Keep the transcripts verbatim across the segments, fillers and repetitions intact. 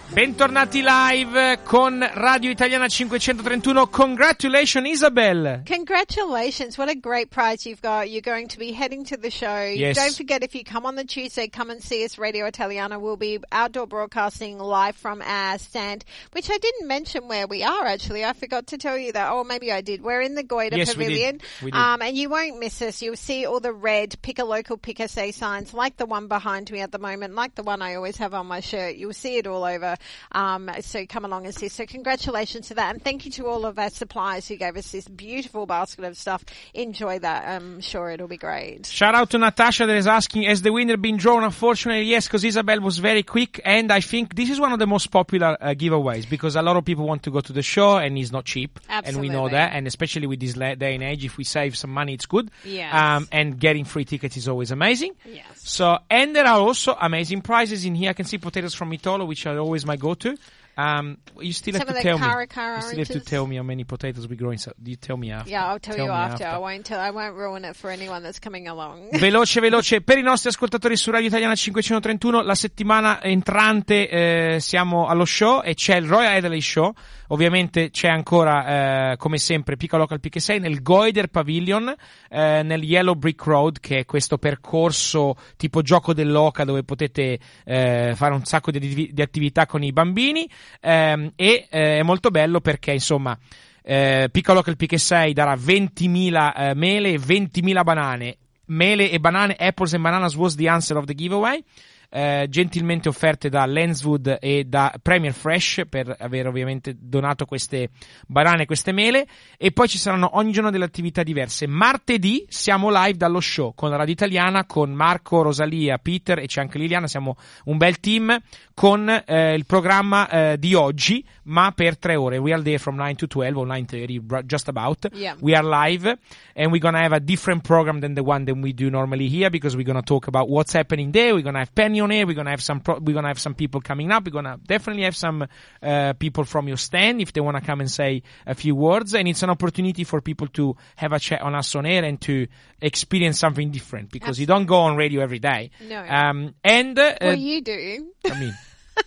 Bentornati live con Radio Italiana cinquecentotrentuno. Congratulations, Isabel. Congratulations. What a great prize you've got. You're going to be heading to the show. Yes. Don't forget, if you come on the Tuesday, come and see us. Radio Italiana will be outdoor broadcasting live from our stand, which I didn't mention where we are, actually. I forgot to tell you that. Oh, maybe I did. We're in the Goita yes, Pavilion. We did. We did. Um, and you won't miss us. You'll see all the red pick a local, pick a say signs, like the one behind me at the moment, like the one I always have on my shirt. You'll see it all over. Um, so come along and see. So congratulations to that. And thank you to all of our suppliers who gave us this beautiful basket of stuff. Enjoy that. I'm sure it'll be great. Shout out to Natasha that is asking, has the winner been drawn? Unfortunately, yes, because Isabel was very quick. And I think this is one of the most popular uh, giveaways because a lot of people want to go to the show and it's not cheap. Absolutely. And we know that. And especially with this day and age, if we save some money, it's good. Yes. Um, and getting free tickets is always amazing. Yes. So, and there are also amazing prizes in here. I can see potatoes from Mitolo, which are always my go-to. Um, you still Some have to of the tell Cara me. Cara You still have to oranges. tell me how many potatoes we grow in. So, you tell me after. Yeah, I'll tell, tell you me after. after. I won't tell, I won't ruin it for anyone that's coming along. Veloce, veloce. Per i nostri ascoltatori su Radio Italiana cinquecentotrentuno, la settimana entrante eh, siamo allo show e c'è il Royal Adelaide Show. Ovviamente c'è ancora, eh, come sempre, Pica Local P K sei nel Goiter Pavilion, eh, nel Yellow Brick Road, che è questo percorso tipo gioco dell'oca dove potete eh, fare un sacco di, di attività con i bambini. Eh, e eh, è molto bello perché, insomma, eh, Pica Local P K sei darà ventimila eh, mele e ventimila banane. Mele e banane, apples and bananas was the answer of the giveaway. Eh, gentilmente offerte da Lenswood e da Premier Fresh per aver ovviamente donato queste banane e queste mele. E poi ci saranno ogni giorno delle attività diverse. Martedì siamo live dallo show con la Radio Italiana, con Marco, Rosalia, Peter e c'è anche Liliana. Siamo un bel team con eh, il programma eh, di oggi, ma per tre ore. We are there from nine to twelve or nine thirty, just about. Yeah. We are live and we're gonna have a different program than the one that we do normally here because we're gonna talk about what's happening there. We're gonna have Penny on air. We're gonna have some. Pro- we're gonna have some people coming up. We're gonna definitely have some uh, people from your stand if they wanna come and say a few words. And it's an opportunity for people to have a chat on us on air and to experience something different because Absolutely. you don't go on radio every day. No. Um, and uh, Well, you do. I mean,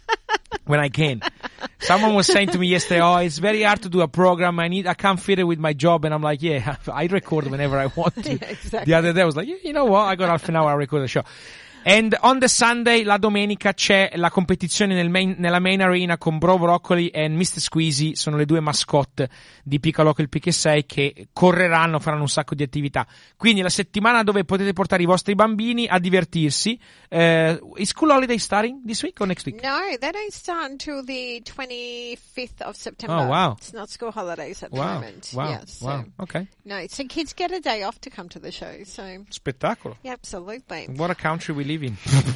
when I can. Someone was saying to me yesterday, "Oh, it's very hard to do a program. I need, I can't fit it with my job." And I'm like, "Yeah, I record whenever I want to." Yeah, exactly. The other day I was like, yeah, "You know what? I got half an hour. I record the show." And on the Sunday, la domenica, c'è la competizione nel main, nella main arena con Bro Broccoli e mister Squeezy, sono le due mascotte di Pica Local P K sei che correranno, faranno un sacco di attività. Quindi la settimana dove potete portare i vostri bambini a divertirsi. Uh, is school holiday starting this week or next week? No, they don't start until the twenty-fifth of September. Oh, wow. It's not school holidays at the Wow, moment. wow, Yeah, so, wow, okay. No, so kids get a day off to come to the show. So Spettacolo. yeah, absolutely. What a country we live in.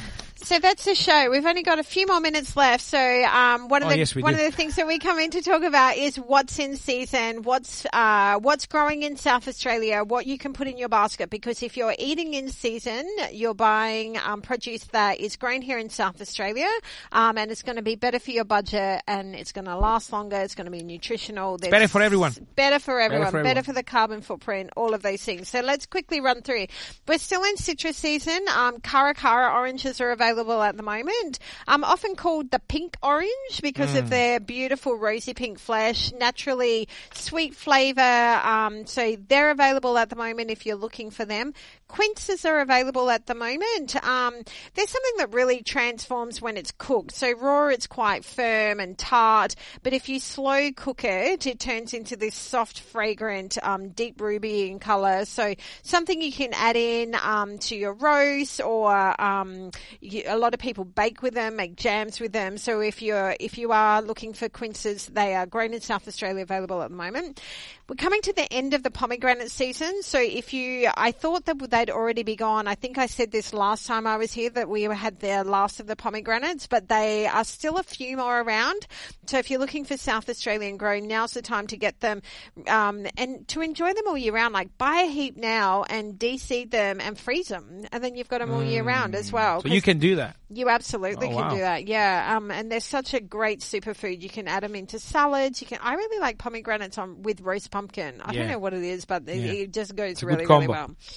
So that's the show. We've only got a few more minutes left. So um, one of Oh, the yes, we one do. of the things that we come in to talk about is what's in season, what's uh, what's growing in South Australia, what you can put in your basket. Because if you're eating in season, you're buying um, produce that is grown here in South Australia, um, and it's going to be better for your budget, and it's going to last longer. It's going to be nutritional. There's better for everyone. Better for everyone. for Better everyone. for the carbon footprint. All of those things. So let's quickly run through. We're still in citrus season. Um, Cara Cara oranges are available at the moment. Um, often called the pink orange because Mm. of their beautiful rosy pink flesh, naturally sweet flavour. Um, so they're available at the moment if you're looking for them. Quinces are available at the moment. Um, there's something that really transforms when it's cooked. So raw, it's quite firm and tart, but if you slow cook it, it turns into this soft, fragrant, um, deep ruby in colour. So something you can add in um, to your roast, or um, you, a lot of people bake with them, make jams with them. So if you're if you are looking for quinces, they are grown in South Australia, available at the moment. We're coming to the end of the pomegranate season. So if you, I thought that they'd already be gone. I think I said this last time I was here that we had the last of the pomegranates, but they are still a few more around. So if you're looking for South Australian grown, now's the time to get them, um, and to enjoy them all year round. Like buy a heap now and de-seed them and freeze them, and then you've got them all year round as well. So you can do that. You absolutely Oh, can wow. do that, yeah. Um, and they're such a great superfood. You can add them into salads. You can. I really like pomegranates on with roast pumpkin. I Yeah. don't know what it is, but it, Yeah. it just goes It's a really, good really combo. well. Um,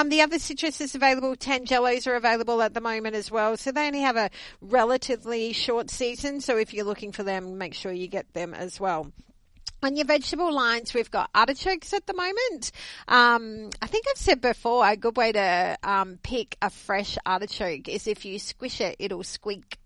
Um, the other citruses available, Tangelos are available at the moment as well. So they only have a relatively short season. So if you're looking for them, make sure you get them as well. On your vegetable lines, we've got artichokes at the moment. Um, I think I've said before, a good way to um, pick a fresh artichoke is if you squish it, it'll squeak.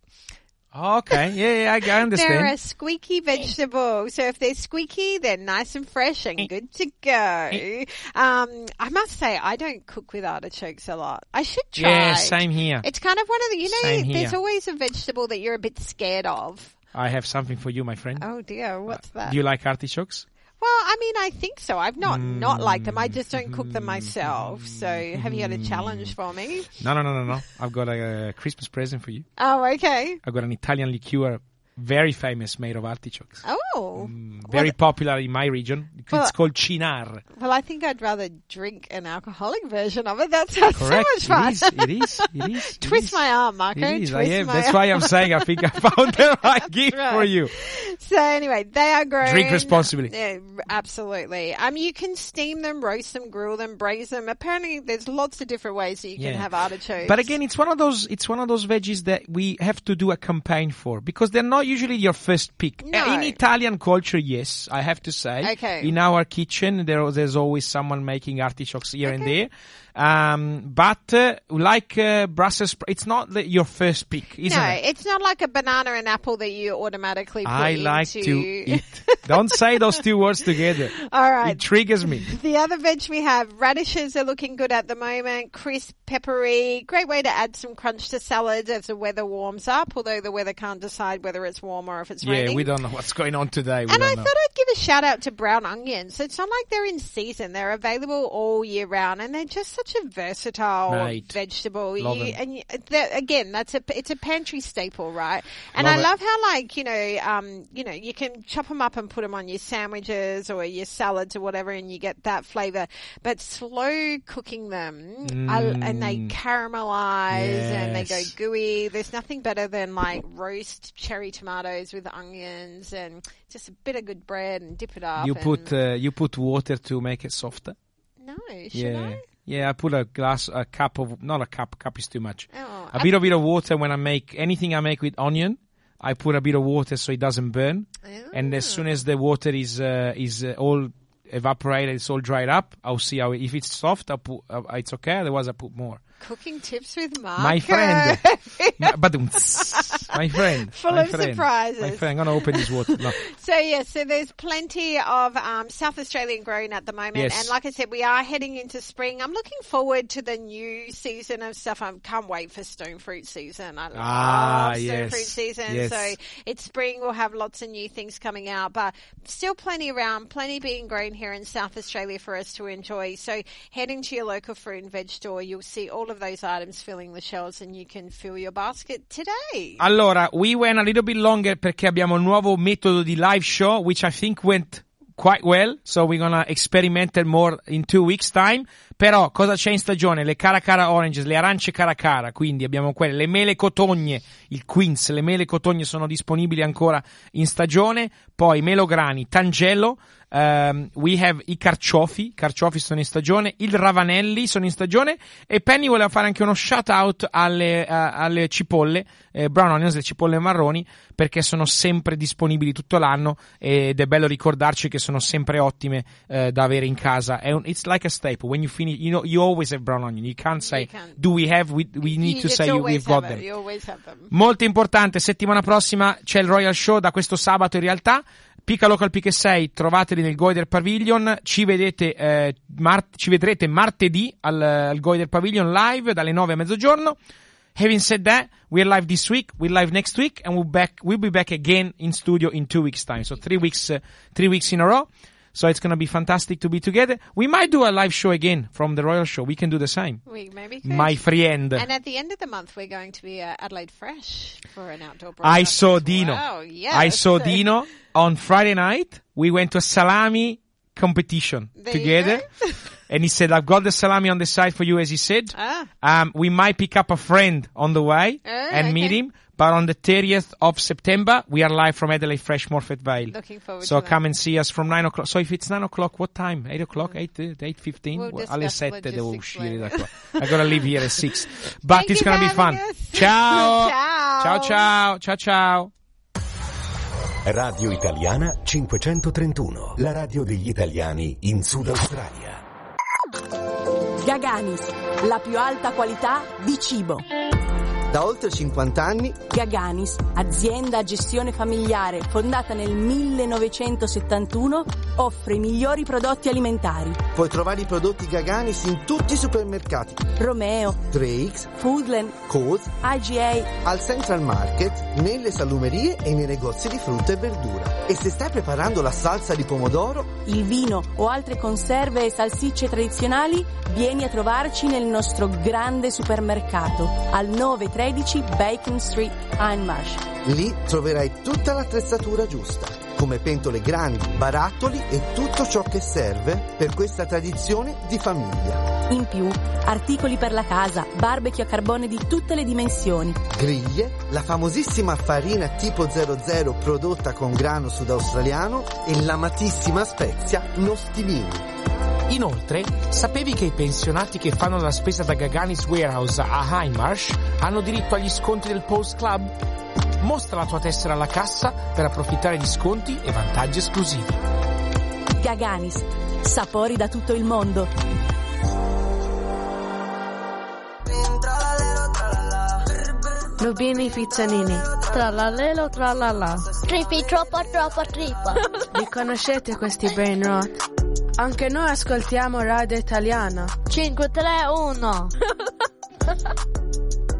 Okay, yeah, yeah, I understand. They're a squeaky vegetable. So if they're squeaky, they're nice and fresh and good to go. Um, I must say, I don't cook with artichokes a lot. I should try. Yeah, same here. It's kind of one of the, you know, Same there's here. always a vegetable that you're a bit scared of. I have something for you, my friend. Oh dear, what's that? Do you like artichokes? Well, I mean, I think so. I've not mm. not liked them. I just don't cook them myself. So have you got a challenge for me? No, no, no, no, no. I've got a, a Christmas present for you. Oh, okay. I've got an Italian liqueur, very famous, made of artichokes. Oh. Mm, very well, popular in my region. It's well, called Cinar. Well, I think I'd rather drink an alcoholic version of it. That sounds Correct. so much fun. It is. It is. It is. Twist it is. my arm, Marco. It is. Twist I am. my That's arm. why I'm saying I think I found the right gift right. for you. So anyway, they are grown. Drink responsibly. Yeah, absolutely. Um, you can steam them, roast them, grill them, braise them. Apparently, there's lots of different ways that you yeah. can have artichokes. But again, it's one of those. It's one of those veggies that we have to do a campaign for because they're not usually your first pick. No. In Italian culture, yes, I have to say. Okay. In our kitchen, there there's always someone making artichokes here okay. and there. Um, but uh, like uh, Brussels, it's not the, your first pick, isn't no, it? No, it's not like a banana and apple that you automatically put I into... like to eat. Don't say those two words together. All right. It triggers me. The other veg we have, radishes are looking good at the moment. Crisp, peppery. Great way to add some crunch to salads as the weather warms up, although the weather can't decide whether it's warm or if it's yeah, raining. Yeah, we don't know what's going on today. We and don't I know. thought I'd give a shout out to brown onions. It's not like they're in season. They're available all year round and they're just such a versatile Mate. vegetable. Love you, them. and you, again, that's a it's a pantry staple, right? And love I it. love how, like, you know, um, you know, you can chop them up and put them on your sandwiches or your salads or whatever, and you get that flavor. But slow cooking them, Mm. I, and they caramelize yes. and they go gooey. There's nothing better than like roast cherry tomatoes with onions and just a bit of good bread and dip it up. You and... put uh, you put water to make it softer. No, should yeah. I? Yeah, I put a glass, a cup of, not a cup, cup is too much. Oh, a I- bit of bit of water when I make, anything I make with onion, I put a bit of water so it doesn't burn. Oh. And as soon as the water is, uh, is uh, all evaporated, it's all dried up, I'll see how, if it's soft, I'll put, uh, it's okay, otherwise I put more. Cooking tips with Mark. My friend. my, but, my friend. Full my of friend, surprises. My friend, I'm going to open this water. No. So, yeah, so there's plenty of um, South Australian grown at the moment. Yes. And like I said, we are heading into spring. I'm looking forward to the new season of stuff. I can't wait for stone fruit season. I love Ah, stone yes. fruit season. Yes. So it's spring. We'll have lots of new things coming out. But still plenty around, plenty being grown here in South Australia for us to enjoy. So heading to your local fruit and veg store, you'll see all of those items filling the shelves and you can fill your basket today. Allora, we went a little bit longer perché abbiamo un nuovo metodo di live show, which I think went quite well, so we're gonna experiment it more in two weeks time. Però cosa c'è in stagione? Le cara cara oranges, le arance cara cara, quindi abbiamo quelle, le mele cotogne, il Queens, le mele cotogne sono disponibili ancora in stagione, poi melograni, tangelo, um, we have i carciofi, i carciofi sono in stagione, il ravanelli sono in stagione e Penny voleva fare anche uno shout out alle, uh, alle cipolle, eh, brown onions, le cipolle marroni, perché sono sempre disponibili tutto l'anno ed è bello ricordarci che sono sempre ottime eh, da avere in casa. È un, it's like a staple. When you finish, you know, you always have brown onion. You can't say, You can't. do we have, we, we need You to just say you, always we've got have it. them. You always have them. Molto importante, settimana prossima c'è il Royal Show da questo sabato in realtà. Pica Local Pick sei, trovateli nel Goider Pavilion, ci vedete, eh, mar- ci vedrete martedì al, al Goider Pavilion live dalle nove a mezzogiorno. Having said that, we're live this week, we're live next week, and we'll back, we'll be back again in studio in two weeks time. So three weeks, uh, three weeks in a row. So it's gonna be fantastic to be together. We might do a live show again from the Royal Show. We can do the same. We maybe could. My friend. And at the end of the month, we're going to be at Adelaide Fresh for an outdoor I broadcast saw as Dino. well. Yes. I saw Dino on Friday night. We went to a salami competition There you together. go. And he said, I've got the salami on the side for you, as he said. Ah. Um, we might pick up a friend on the way Oh, and meet okay. him. But on the thirtieth of September, we are live from Adelaide Fresh Morphet Vale. Looking forward so to come that. and see us from nine o'clock. So if it's nine o'clock, what time? eight o'clock? eight, eight fifteen? We'll Well, alle discuss sette devo logistics uscire da later. qua. I gotta leave here at six. But Thank it's you gonna for be fun. having us. Ciao. Ciao. Ciao ciao. Ciao ciao. Radio Italiana cinquecentotrentuno, la radio degli italiani in Sud Australia. Gaganis, la più alta qualità di cibo. Da oltre cinquanta anni, Gaganis, azienda a gestione familiare fondata nel millenovecentosettantuno, offre i migliori prodotti alimentari. puoi trovare i prodotti Gaganis in tutti i supermercati. Romeo, tre X, Foodland, Coles, I G A, al Central Market, nelle salumerie e nei negozi di frutta e verdura. E se stai preparando la salsa di pomodoro, il vino o altre conserve e salsicce tradizionali, vieni a trovarci nel nostro grande supermercato al nove tredici Bacon Street, Hindmarsh. lì troverai tutta l'attrezzatura giusta, come pentole grandi, barattoli e tutto ciò che serve per questa tradizione di famiglia. In più, articoli per la casa, barbecue a carbone di tutte le dimensioni. Griglie, la famosissima farina tipo zero zero prodotta con grano sudaustraliano e l'amatissima spezia nostimini. Inoltre, sapevi che i pensionati che fanno la spesa da Gaganis Warehouse a Hindmarsh hanno diritto agli sconti del Pulse Club? Mostra la tua tessera alla cassa per approfittare di sconti e vantaggi esclusivi. Gaganis, sapori da tutto il mondo. Nubini Pizzanini. Tralalelo tralala. Trippi troppa troppa trippa. Vi conoscete questi brain rot? Anche noi ascoltiamo Radio Italiana. cinque tre uno